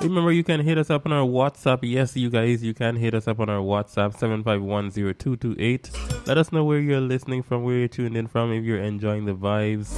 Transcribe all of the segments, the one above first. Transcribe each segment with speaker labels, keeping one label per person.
Speaker 1: Remember, you can hit us up on our WhatsApp. Yes, you guys, you can hit us up on our WhatsApp, 7510228. Let us know where you're listening from, where you're tuned in from, if you're enjoying the vibes.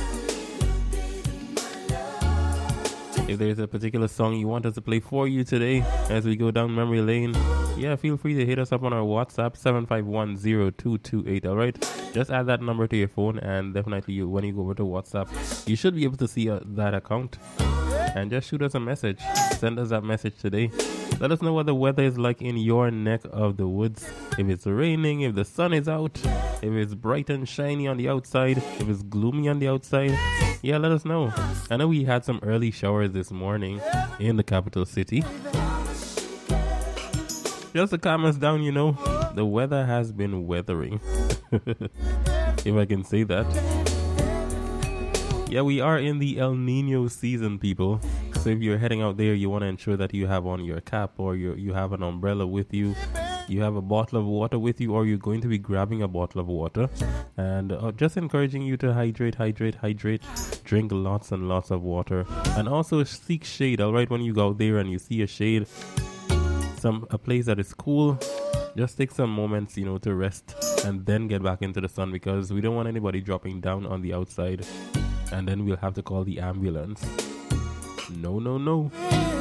Speaker 1: If there's a particular song you want us to play for you today as we go down memory lane, yeah, feel free to hit us up on our WhatsApp, 7510228, alright? Just add that number to your phone, and definitely when you go over to WhatsApp, you should be able to see that account. And just shoot us a message. Send us that message today. Let us know what the weather is like in your neck of the woods. If it's raining, if the sun is out, if it's bright and shiny on the outside, if it's gloomy on the outside. Yeah, let us know. I know we had some early showers this morning in the capital city. Just to calm us down, the weather has been weathering. If I can say that. Yeah, we are in the El Nino season, people. So if you're heading out there, you want to ensure that you have on your cap, or you have an umbrella with you, you have a bottle of water with you, or you're going to be grabbing a bottle of water. And just encouraging you to hydrate. Drink lots and lots of water. And also seek shade, all right? When you go out there and you see a shade, a place that is cool, just take some moments, to rest and then get back into the sun, because we don't want anybody dropping down on the outside and then we'll have to call the ambulance. No.